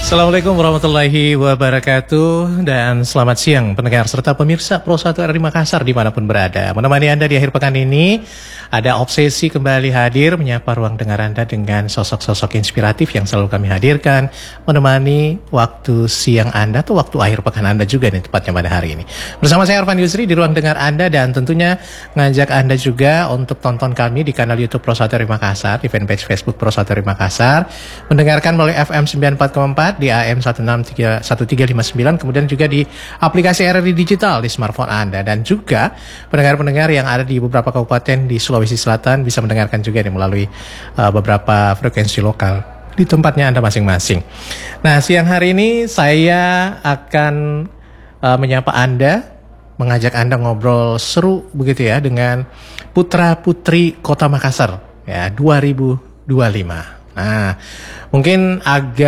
Assalamualaikum warahmatullahi wabarakatuh dan selamat siang pendengar serta pemirsa Pro 1 RRI Makassar dimanapun berada. Menemani Anda di akhir pekan ini, ada Obsesi kembali hadir menyapa ruang dengar Anda dengan sosok-sosok inspiratif yang selalu kami hadirkan, menemani waktu siang Anda atau waktu akhir pekan Anda juga nih tepatnya pada hari ini. Bersama saya Arfan Yusri di ruang dengar Anda dan tentunya ngajak Anda juga untuk tonton kami di kanal YouTube Pro 1 RRI Makassar, di fanpage Facebook Pro 1 RRI Makassar, mendengarkan melalui FM 94,4 di AM 1359, kemudian juga di aplikasi RRI Digital di smartphone Anda, dan juga pendengar-pendengar yang ada di beberapa kabupaten di Sulawesi Selatan bisa mendengarkan juga nih melalui beberapa frekuensi lokal di tempatnya Anda masing-masing. Nah, siang hari ini saya akan menyapa Anda, mengajak Anda ngobrol seru begitu ya dengan putra-putri Kota Makassar ya 2025. Nah, mungkin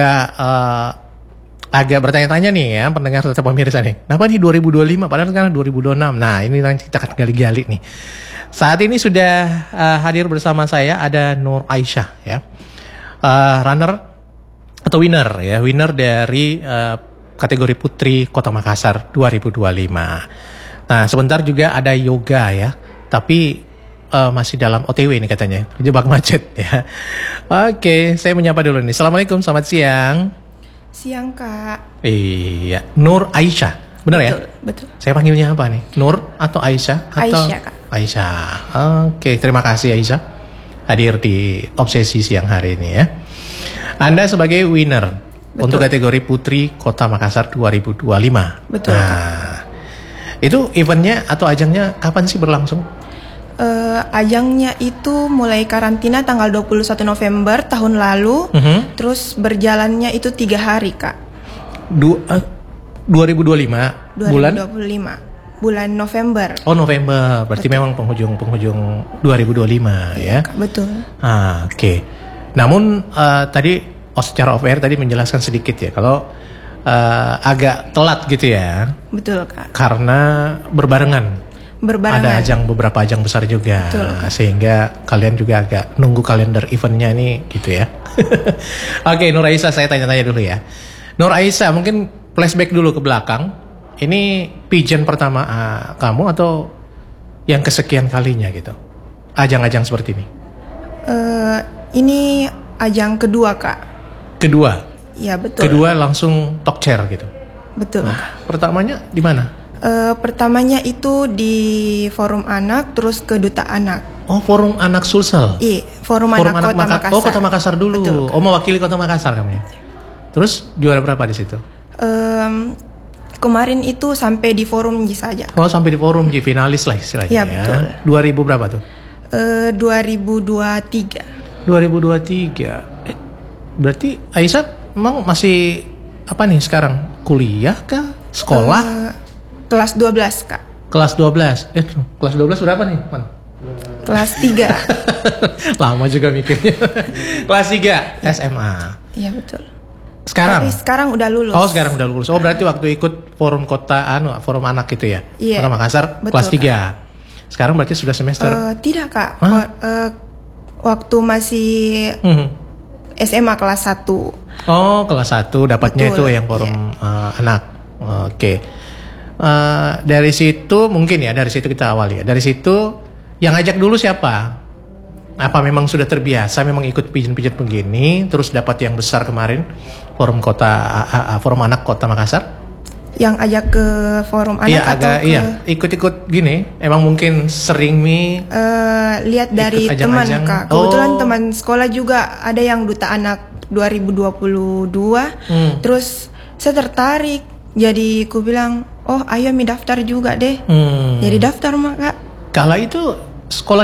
agak bertanya-tanya nih ya pendengar serta pemirsa nih. Kenapa nih 2025 padahal kan 2026. Nah, ini nanti kita akan gali-gali nih. Saat ini sudah hadir bersama saya ada Nur Aisyah ya. Runner atau winner ya, winner dari kategori Putri Kota Makassar 2025. Nah, sebentar juga ada Yoga ya. Tapi masih dalam OTW ini katanya, terjebak macet ya. Oke, saya menyapa dulu nih. Assalamualaikum, selamat siang. Siang Kak. Iya, Nur Aisyah, benar ya? Betul. Saya panggilnya apa nih? Nur atau Aisyah? Atau Aisyah Kak. Aisyah. Oke, terima kasih Aisyah hadir di Obsesi siang hari ini ya. Anda sebagai winner untuk kategori Putri Kota Makassar 2025. Betul. Nah, itu eventnya atau ajangnya kapan sih berlangsung? Ajangnya itu mulai karantina tanggal 21 November tahun lalu, terus berjalannya itu 3 hari Kak. 2025 bulan? bulan November. Oh, November, berarti betul. Memang penghujung 2025 ya? Kak, betul. Oke. Namun tadi secara off air tadi menjelaskan sedikit ya kalau agak telat gitu ya? Betul Kak. Karena berbarengan. Ada beberapa ajang besar juga. Betul. Sehingga kalian juga agak nunggu kalender eventnya nih gitu ya. Oke, Nur Aisyah, saya tanya-tanya dulu ya. Nur Aisyah, mungkin flashback dulu ke belakang. Ini pigeon pertama kamu atau yang kesekian kalinya gitu? Ajang-ajang seperti ini? Ini ajang kedua Kak. Kedua? Iya betul. Kedua langsung talk chair gitu? Betul. Nah, pertamanya di mana? Pertamanya itu di Forum Anak, terus ke Duta Anak. Oh, Forum Anak Sulsel? Iya, Forum Anak Kota Makassar. Oh, Kota Makassar dulu. Betul. Oh, mewakili Kota Makassar kamu ya? Terus juara berapa di situ? Kemarin itu sampai di Forum G saja. Oh, sampai di Forum G, finalis lah istilahnya ya. Betul. 2000 berapa tuh? 2023. 2023. Berarti Aisyah emang masih apa nih sekarang? Kuliah kah? Sekolah? Kelas 12 Kak. Kelas 12. Kelas 12 berapa nih, Man? Kelas 3. Lama juga mikirnya. Kelas 3 SMA. Iya betul. Sekarang? Tapi sekarang udah lulus. Oh, sekarang udah lulus. Oh, berarti waktu ikut forum kota Forum Anak gitu ya? Iya. Kota Makassar betul, kelas 3. Kak. Sekarang berarti sudah semester? Tidak Kak. Waktu masih SMA kelas 1. Oh, kelas 1 dapatnya betul, itu yang forum anak. Oke. Dari situ mungkin ya, dari situ kita awali ya. Dari situ yang ngajak dulu siapa? Apa memang sudah terbiasa memang ikut pigeon-pigeon begini, terus dapat yang besar kemarin forum anak Kota Makassar? Yang ajak ke forum anak ikut-ikut gini. Emang mungkin sering lihat dari teman Kak. Kebetulan teman sekolah juga ada yang Duta Anak 2022. Terus saya tertarik. Jadi aku bilang, oh ayo mi daftar juga deh. Jadi daftar Kak. Kala itu sekolah